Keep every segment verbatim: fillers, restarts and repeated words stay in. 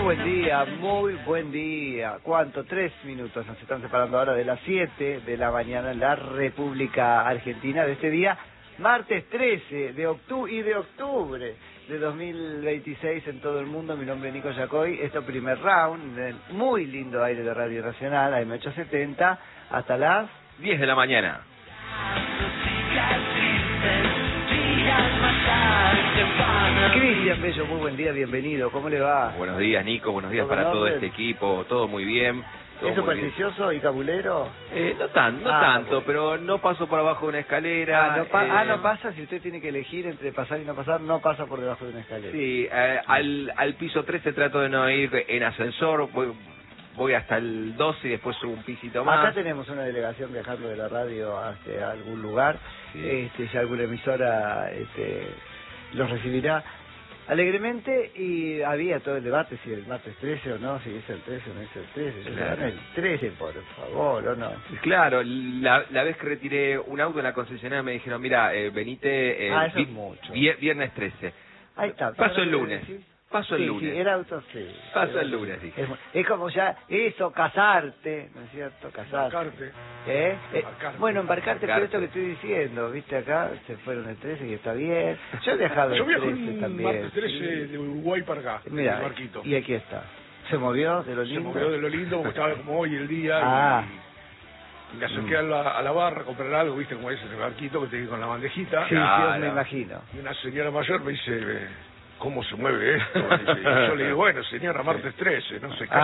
buen día, muy buen día. ¿Cuánto? Tres minutos nos están separando ahora de las siete de la mañana en la República Argentina de este día, martes trece de octubre y de octubre de dos mil veintiséis en todo el mundo. Mi nombre es Nico Yacoy. Esto primer round, del muy lindo aire de Radio Nacional, A M ochocientos setenta, hasta las diez de la mañana. Cristian Bello, muy buen día, bienvenido. ¿Cómo le va? Buenos días, Nico. Buenos días ¿Todo para en todo orden? este equipo. Todo muy bien. Todo ¿Es muy supersticioso y cabulero? bien. Eh, no tan, no Ah, tanto, bueno. pero no paso por abajo de una escalera. Ah no, pa- eh, ah, no pasa, si usted tiene que elegir entre pasar y no pasar, no pasa por debajo de una escalera. Sí, eh, al, al piso trece trato de no ir en ascensor. Voy, voy hasta el doce y después subo un pisito más. Acá tenemos una delegación viajando de la radio hacia algún lugar, Sí. este, si alguna emisora este, los recibirá alegremente, y había todo el debate si el martes trece o no, si es el trece o no es el trece. Yo Claro. digo, el trece, por favor, o no. Claro, la, la vez que retiré un auto en la concesionaria me dijeron, mira, eh, venite eh, Ah, eso vi- es mucho. vier- viernes trece. Ahí está. Paso el ¿no? lunes. ¿Sí? Paso el Sí, lunes. sí, el auto sí. Paso el lunes, dije. Es, es como ya, eso, casarte, ¿no es cierto? Casarte. Embarcarte. ¿Eh? Eh, Embarcarte. bueno, embarcarte, pero esto Embarcarte. que estoy diciendo, viste, acá se fueron el trece y está bien. Yo he dejado Yo el viajo trece un también. martes trece de Uruguay para acá, Mira, en el barquito. y aquí está. ¿Se movió de lo Se lindo? movió de lo lindo porque estaba como hoy el día Ah. y, y me acerqué a, la, a la barra a comprar algo, viste como es en el barquito que te con la bandejita. Sí, sí, Claro. me imagino. Y una señora mayor me dice, eh, ¿cómo se mueve esto? Dice, y yo le digo, bueno señora, martes trece, no sé qué.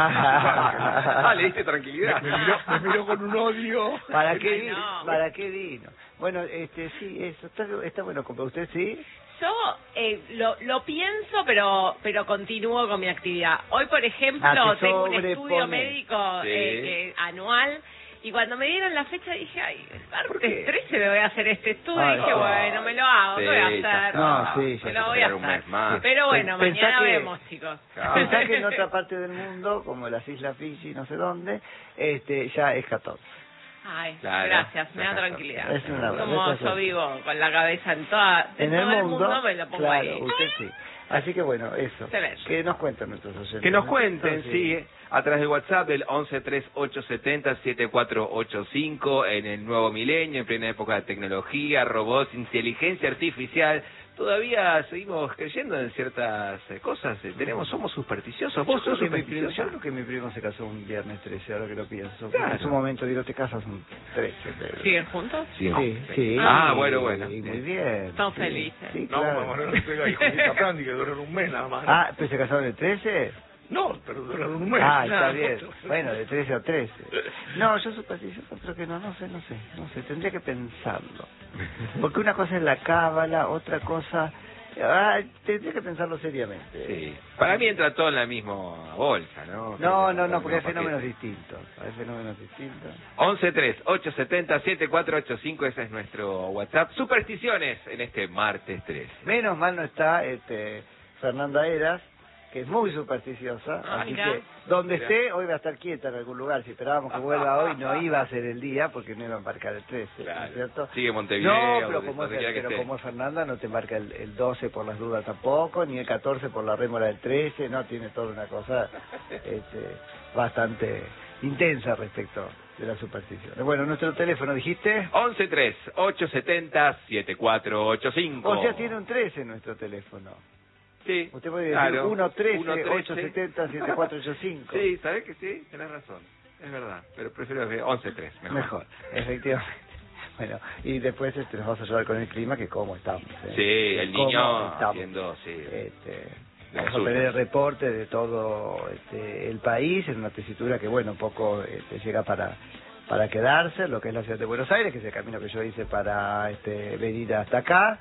Ah. Ah, le diste tranquilidad. Me, me miró, me miró con un odio. ¿Para qué Ay, vino? no. ¿Para qué vino? Bueno, este, sí, eso, está, está bueno. ¿Compra usted, sí? Yo eh, lo, lo pienso, pero pero continúo con mi actividad. Hoy, por ejemplo, Ah, te tengo un sobrepone. estudio médico Sí. eh, que- anual, y cuando me dieron la fecha dije, ay, el ¿Por qué? martes trece me voy a hacer este estudio. Ay, y dije, no. bueno, me lo hago, Sí, ¿qué voy a ya hacer? No, sí, ya me lo se voy a espera un hacer. mes más. Pero bueno, Pensá mañana que- vemos, chicos. Claro. Pensá que en otra parte del mundo, como las Islas Fiji, no sé dónde, este, ya es catorce. Ay, Claro. gracias, me da tranquilidad. Es una Como verdad, yo es- vivo con la cabeza en, toda, en, En el todo el mundo, mundo, me lo pongo claro, ahí. usted sí. Así que bueno, eso. Excelente. Que nos cuenten nuestros oyentes. Que nos ¿no? cuenten, Entonces, sí, a través del WhatsApp del once tres ocho setenta siete cuatro ocho cinco, en el nuevo milenio, en plena época de tecnología, robots, inteligencia artificial. Todavía seguimos creyendo en ciertas eh, cosas. eh, Tenemos, somos supersticiosos. ¿Vos Yo sos creo, que mi primo, supersticioso? yo creo que mi primo se casó un viernes trece, ahora que lo pienso. Claro. En su momento digo, te casas un trece. Pero... ¿Siguen juntos? Sí, Sí, sí. Ah, bueno, bueno. Sí, muy bien. Estamos sí, felices. Sí, No, claro. mamá, no le pega y Juanita Prandi que duraron un mes nada más. Ah, ¿pero se casaron el trece? No, pero duraron un mes. Ah, está Nada, bien. no. Bueno, de trece a trece. No, yo supersticioso creo que no, no sé, no sé, no sé, tendría que pensarlo. Porque una cosa es la cábala, otra cosa... Ah, tendría que pensarlo seriamente. Sí. Para mí entra todo en la misma bolsa, ¿no? No, no, no, porque hay Paquete. fenómenos distintos. Hay fenómenos distintos. once tres ocho setenta siete cuatro ocho cinco, ese es nuestro WhatsApp. Supersticiones en este martes tres. Menos mal no está este, Fernanda Eras, que es muy supersticiosa, Ah, así mirá. que donde Mirá. esté, hoy va a estar quieta en algún lugar. Si esperábamos que vuelva hoy, no iba a ser el día, porque no iba a embarcar el trece, ¿no Claro. es cierto? Sigue Montevideo. No, pero donde- como, es, donde quiera que pero esté. como es Fernanda, no te embarca el, el doce por las dudas tampoco, ni el catorce por la rémora del trece, no, tiene toda una cosa este, bastante intensa respecto de las supersticiones. Bueno, nuestro teléfono, ¿dijiste? once tres ocho setenta siete cuatro ocho cinco. O sea, tiene un trece en nuestro teléfono. Sí. Usted puede decir claro. uno trece uno trece. ocho setenta siete cuatro ocho cinco. Sí, ¿sabés que sí? Tenés razón. Es verdad. Pero prefiero que once tres. Mejor. Mejor, efectivamente. Bueno, y después este, nos vamos a ayudar con el clima, que cómo estamos. ¿eh? Sí, el Cómo niño estamos. haciendo, sí. Este, Las vamos a tener el suyas. reporte de todo este, el país en una tesitura que, bueno, un poco este, llega para para quedarse, lo que es la ciudad de Buenos Aires, que es el camino que yo hice para este, venir hasta acá.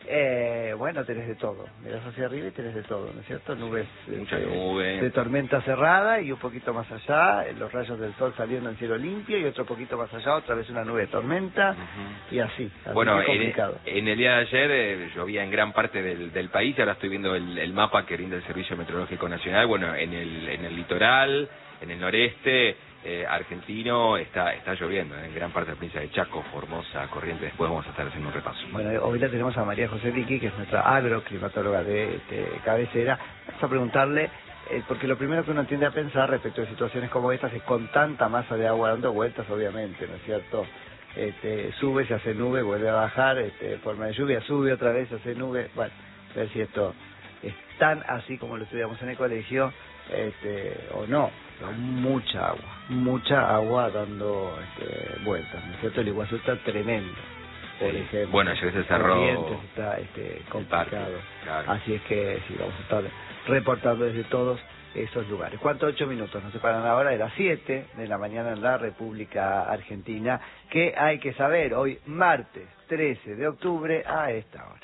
Eh, bueno, tenés de todo. Mirás hacia arriba y tenés de todo, ¿no es cierto? Nubes Mucha este, nube. de tormenta cerrada y un poquito más allá, eh, los rayos del sol saliendo en cielo limpio y otro poquito más allá, otra vez una nube de tormenta Ujú. y así. así Bueno, que en, complicado. en el día de ayer eh, llovía en gran parte del, del país, ahora estoy viendo el, el mapa que brinda el Servicio Meteorológico Nacional. Bueno, en el, en el litoral, en el noreste eh, argentino está está lloviendo, eh, en gran parte de la provincia de Chaco, Formosa, Corrientes. Después vamos a estar haciendo un repaso. Bueno, hoy la tenemos a María José Vicky, que es nuestra agroclimatóloga de, de cabecera. Vamos a preguntarle eh, porque lo primero que uno tiende a pensar respecto de situaciones como estas es con tanta masa de agua dando vueltas, obviamente, ¿no es cierto? Este, sube, se hace nube, vuelve a bajar, este, forma de lluvia, sube otra vez, se hace nube, bueno, ver si esto es tan así como lo estudiamos en el colegio, este, o no, pero mucha agua, mucha agua dando este, vueltas, ¿no es cierto? El Iguazú está tremendo, por Sí. ejemplo. Bueno, ayer se cerró Corrientes está este, complicado, claro. así es que sí, vamos a estar reportando desde todos esos lugares. ¿Cuánto? Ocho minutos, nos separan ahora de las siete de la mañana en la República Argentina. ¿Qué hay que saber hoy, martes trece de octubre, a esta hora?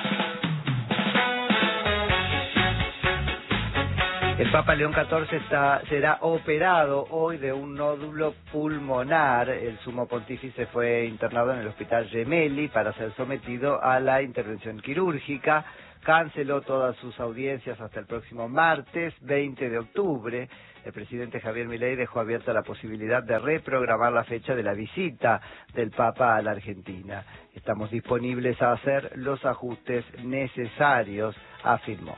El Papa León catorce está, será operado hoy de un nódulo pulmonar. El sumo pontífice fue internado en el hospital Gemelli para ser sometido a la intervención quirúrgica. Canceló todas sus audiencias hasta el próximo martes veinte de octubre. El presidente Javier Milei dejó abierta la posibilidad de reprogramar la fecha de la visita del Papa a la Argentina. Estamos disponibles a hacer los ajustes necesarios, afirmó.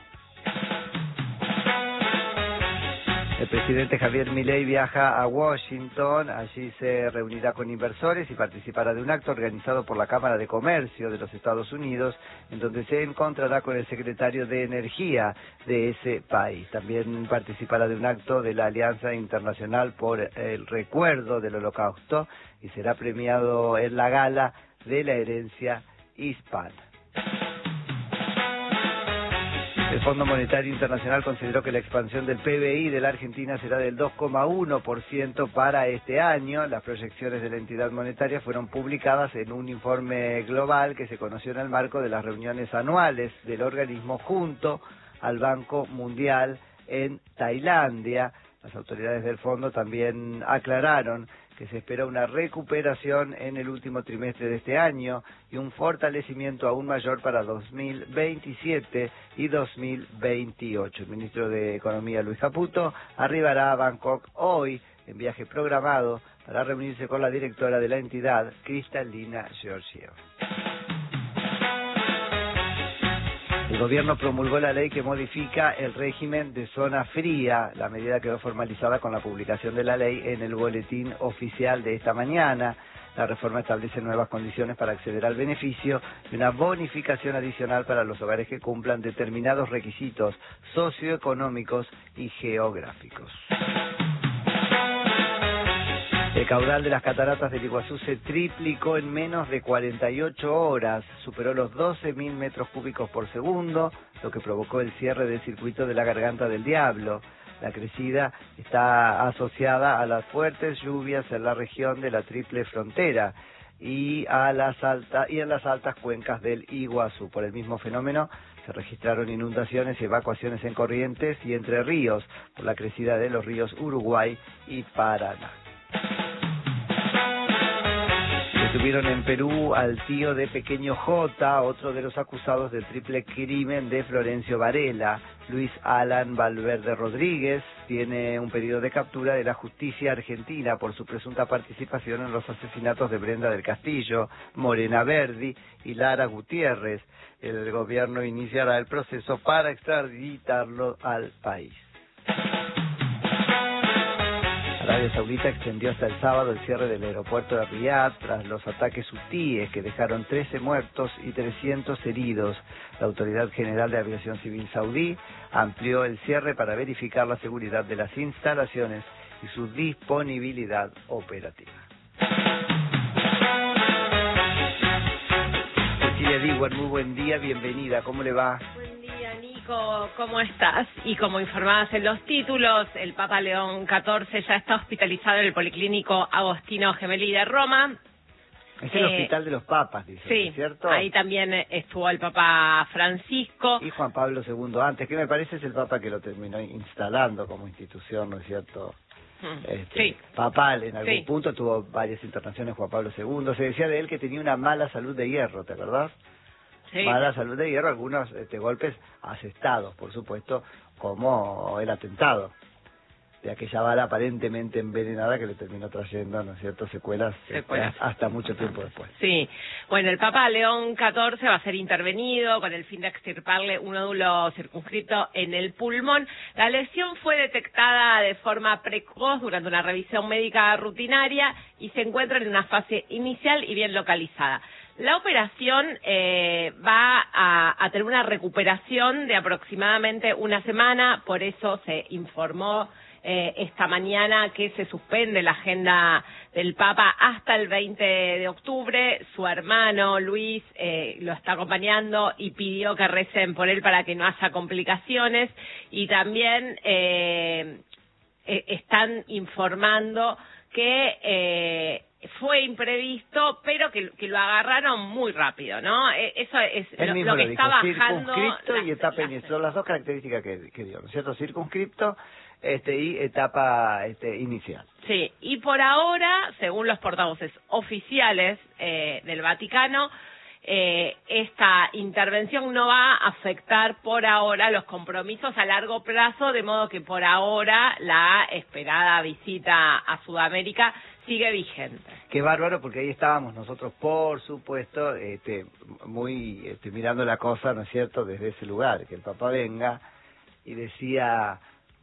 El presidente Javier Milei viaja a Washington, allí se reunirá con inversores y participará de un acto organizado por la Cámara de Comercio de los Estados Unidos, en donde se encontrará con el secretario de Energía de ese país. También participará de un acto de la Alianza Internacional por el Recuerdo del Holocausto y será premiado en la gala de la herencia hispana. El Fondo Monetario Internacional consideró que la expansión del P B I de la Argentina será del dos coma uno por ciento para este año. Las proyecciones de la entidad monetaria fueron publicadas en un informe global que se conoció en el marco de las reuniones anuales del organismo junto al Banco Mundial en Tailandia. Las autoridades del fondo también aclararon que se espera una recuperación en el último trimestre de este año y un fortalecimiento aún mayor para dos mil veintisiete y dos mil veintiocho. El ministro de Economía, Luis Caputo, arribará a Bangkok hoy en viaje programado para reunirse con la directora de la entidad, Cristalina Georgieva. El gobierno promulgó la ley que modifica el régimen de zona fría. La medida quedó formalizada con la publicación de la ley en el boletín oficial de esta mañana. La reforma establece nuevas condiciones para acceder al beneficio y una bonificación adicional para los hogares que cumplan determinados requisitos socioeconómicos y geográficos. El caudal de las cataratas del Iguazú se triplicó en menos de cuarenta y ocho horas, superó los doce mil metros cúbicos por segundo, lo que provocó el cierre del circuito de la Garganta del Diablo. La crecida está asociada a las fuertes lluvias en la región de la Triple Frontera y a las altas y en las altas cuencas del Iguazú. Por el mismo fenómeno se registraron inundaciones y evacuaciones en Corrientes y Entre Ríos por la crecida de los ríos Uruguay y Paraná. Detuvieron en Perú al tío de Pequeño J, otro de los acusados del triple crimen de Florencio Varela. Luis Alan Valverde Rodríguez tiene un pedido de captura de la justicia argentina por su presunta participación en los asesinatos de Brenda del Castillo, Morena Verdi y Lara Gutiérrez. El gobierno iniciará el proceso para extraditarlo al país. Arabia Saudita extendió hasta el sábado el cierre del aeropuerto de Riad tras los ataques hutíes que dejaron trece muertos y trescientos heridos. La Autoridad General de Aviación Civil saudí amplió el cierre para verificar la seguridad de las instalaciones y su disponibilidad operativa. Cecilia Diguar, muy buen día, bienvenida, ¿cómo le va? ¿Cómo estás? Y como informadas en los títulos, el Papa León catorce ya está hospitalizado en el Policlínico Agostino Gemelli de Roma. Es el eh, hospital de los papas, dice, sí, ¿cierto? Ahí también estuvo el Papa Francisco. Y Juan Pablo segundo antes, que me parece es el Papa que lo terminó instalando como institución, ¿no es cierto? Este, sí. Papal, en algún sí. punto tuvo varias internaciones Juan Pablo segundo. Se decía de él que tenía una mala salud de hierro, ¿te acordás? Sí. Mala salud de hierro, algunos este, golpes asestados, por supuesto, como el atentado. de aquella bala aparentemente envenenada que le terminó trayendo, ¿no es cierto?, secuelas, Secuelas. Este, hasta mucho tiempo después. Sí, bueno, el Papa León catorce va a ser intervenido con el fin de extirparle un nódulo circunscrito en el pulmón. La lesión fue detectada de forma precoz durante una revisión médica rutinaria y se encuentra en una fase inicial y bien localizada. La operación eh, va a, a tener una recuperación de aproximadamente una semana, por eso se informó eh, esta mañana que se suspende la agenda del Papa hasta el veinte de octubre. Su hermano Luis eh, lo está acompañando y pidió que recen por él para que no haya complicaciones, y también eh, eh, están informando que eh, fue imprevisto, pero que, que lo agarraron muy rápido, ¿no? Eh, Eso es Él lo, mismo lo que lo está dijo, bajando. circunscripto y las- etapa las- inicial, son las dos características que, que dio, ¿no es cierto? Circunscripto este, y etapa este, inicial. Sí, y por ahora, según los portavoces oficiales eh, del Vaticano, eh, esta intervención no va a afectar por ahora los compromisos a largo plazo, de modo que por ahora la esperada visita a Sudamérica sigue vigente. Qué bárbaro, porque ahí estábamos nosotros, por supuesto, este, muy este, mirando la cosa, ¿no es cierto?, desde ese lugar, que el Papa venga y decía,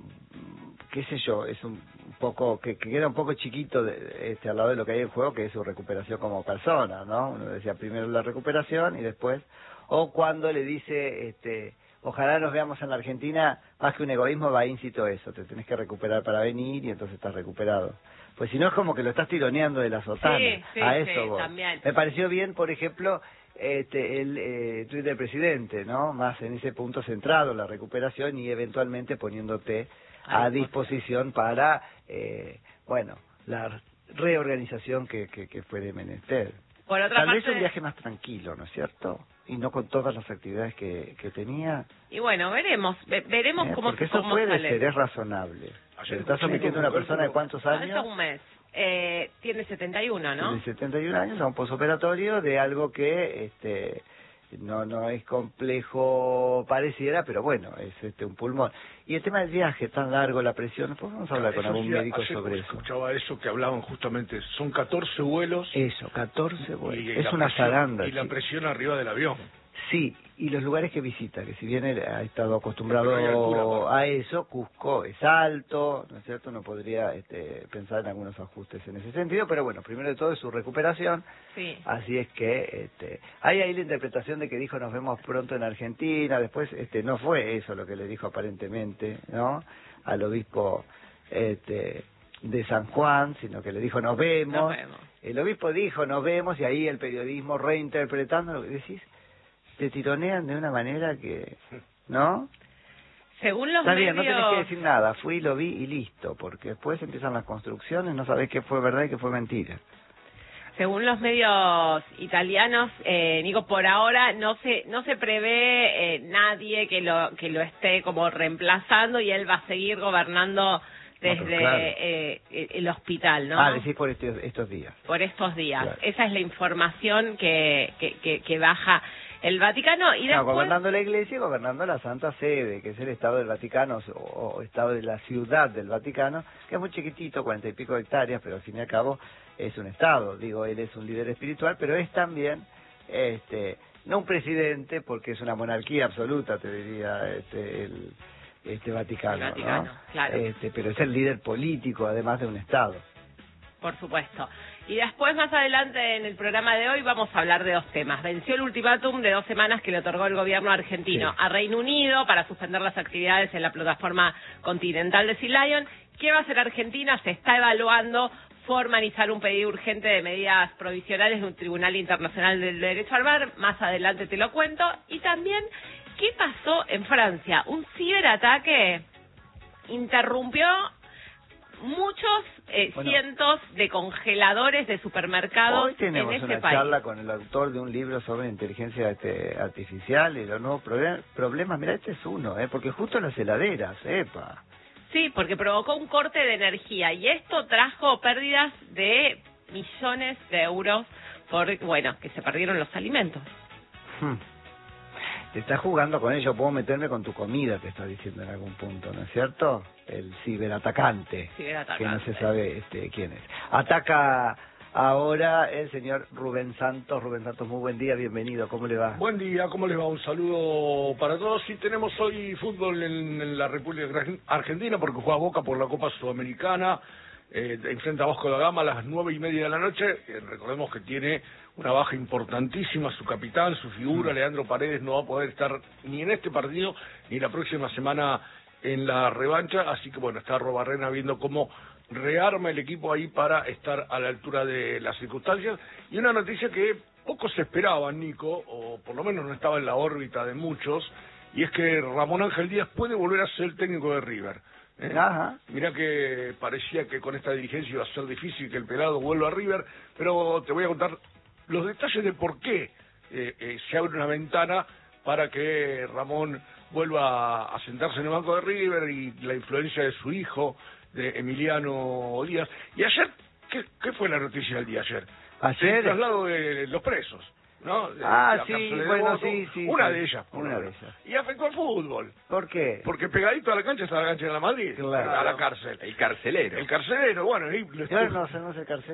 qué sé yo, es un poco, que, que queda un poco chiquito de, este, al lado de lo que hay en juego, que es su recuperación como persona, ¿no? Uno decía primero la recuperación y después, o cuando le dice, este, ojalá nos veamos en la Argentina, más que un egoísmo, va íncito eso, te tenés que recuperar para venir y entonces estás recuperado. Pues si no es como que lo estás tironeando de la sotana, Sí, sí, a sí, eso voy. también. Me pareció bien, por ejemplo, este, el eh, tuit del presidente, ¿no? Más en ese punto centrado, la recuperación y eventualmente poniéndote a disposición para, eh, bueno, la reorganización que, que, que fue de menester. Por otra Tal parte, vez un viaje más tranquilo, ¿no es cierto? Y no con todas las actividades que, que tenía. y bueno, veremos, ve- veremos ¿eh? cómo, Porque eso cómo puede sale. ser, es razonable. Ayer ¿Le está sometiendo a una persona de cuántos Falta años? un mes. Eh, tiene setenta y uno, ¿no? De setenta y un años, a un posoperatorio de algo que este no no es complejo pareciera, pero bueno, es este un pulmón. Y el tema del viaje tan largo, la presión, pues vamos a hablar con Eso algún sí, médico ayer sobre eso. escuchaba eso que hablaban justamente, son catorce vuelos Eso, catorce y, vuelos. y Es la una presión- zaranda. y la chico. presión arriba del avión. Sí, y los lugares que visita, que si bien él ha estado acostumbrado Pero hay altura, ¿no? a eso, Cusco es alto, ¿no es cierto? No podría este, pensar en algunos ajustes en ese sentido, pero bueno, primero de todo es su recuperación, Sí. así es que este, hay ahí la interpretación de que dijo nos vemos pronto en Argentina, después este, no fue eso lo que le dijo aparentemente, ¿no? Al obispo este, de San Juan, sino que le dijo nos vemos. Nos vemos. El obispo dijo nos vemos y ahí el periodismo reinterpretando lo que decís, te tironean de una manera que, ¿no? Según los Está bien, no medios... tenés que decir nada, fui, lo vi y listo, porque después empiezan las construcciones, no sabés qué fue verdad y qué fue mentira. Según los medios italianos, eh, Nico, por ahora no se no se prevé eh, nadie que lo que lo esté como reemplazando, y él va a seguir gobernando desde pero claro. eh, el hospital, ¿no? Ah, decís por estos, estos días. Por estos días. Claro. Esa es la información que que, que, que baja el Vaticano, y No, después... gobernando la Iglesia y gobernando la Santa Sede, que es el Estado del Vaticano, o, o Estado de la Ciudad del Vaticano, que es muy chiquitito, cuarenta y pico de hectáreas, pero al fin y al cabo es un Estado. Digo, él es un líder espiritual, pero es también, este, no un presidente, porque es una monarquía absoluta, te diría, este, el, este Vaticano, El Vaticano, ¿no? claro. Este, pero es el líder político, además de un Estado. Por supuesto. Y después, más adelante en el programa de hoy, vamos a hablar de dos temas. Venció el ultimátum de dos semanas que le otorgó el gobierno argentino Sí. a Reino Unido para suspender las actividades en la plataforma continental de Sea Lion. ¿Qué va a hacer Argentina? Se está evaluando formalizar un pedido urgente de medidas provisionales de un Tribunal Internacional del Derecho al Mar. Más adelante te lo cuento. Y también, ¿qué pasó en Francia? Un ciberataque interrumpió muchos eh, Bueno. cientos de congeladores de supermercados Hoy tenemos en ese una país. charla con el autor de un libro sobre inteligencia este, artificial y los nuevos proble- problemas. Mira, este es uno, ¿eh? Porque justo las heladeras, epa. Sí, porque provocó un corte de energía y esto trajo pérdidas de millones de euros por, bueno, que se perdieron los alimentos. Hmm. Te estás jugando con ello, puedo meterme con tu comida, te estás diciendo en algún punto, ¿no es cierto? el ciberatacante, Ciberatacante. que no se sabe este quién es. Ataca ahora el señor Rubén Santos. Rubén Santos, muy buen día, bienvenido, ¿cómo le va? Buen día, ¿cómo les va? Un saludo para todos. Sí, tenemos hoy fútbol en, en la República Argentina porque juega Boca por la Copa Sudamericana. Eh, enfrenta a Vasco da Gama a las nueve y media de la noche. Eh, recordemos que tiene una baja importantísima su capitán, su figura, mm. Leandro Paredes no va a poder estar ni en este partido ni la próxima semana en la revancha, así que bueno, está Robarrena viendo cómo rearma el equipo ahí para estar a la altura de las circunstancias. Y una noticia que pocos se esperaban, Nico, o por lo menos no estaba en la órbita de muchos, y es que Ramón Ángel Díaz puede volver a ser el técnico de River. ¿Eh? Ajá. Mirá que parecía que con esta dirigencia iba a ser difícil que el pelado vuelva a River, pero te voy a contar los detalles de por qué eh, eh, se abre una ventana para que Ramón vuelva a sentarse en el banco de River y la influencia de su hijo, de Emiliano Díaz. Y ayer, ¿qué, qué fue la noticia del día ayer? Ayer. El traslado de los presos. ¿No? Ah, sí, bueno, Boto, sí, sí. Una sí. de ellas. Una de ellas. Y afectó al fútbol. ¿Por qué? Porque pegadito a la cancha está la cancha de la Madrid, claro. a la cárcel. El carcelero. El carcelero, bueno. Y claro, no, no es el carcelero.